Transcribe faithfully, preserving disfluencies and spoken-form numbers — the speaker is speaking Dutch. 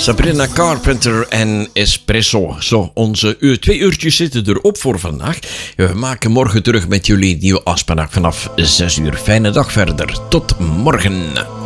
Sabrina Carpenter en Espresso. Zo, onze uur, twee uurtjes zitten erop voor vandaag. We maken morgen terug met jullie nieuwe afspraak vanaf zes uur. Fijne dag verder. Tot morgen.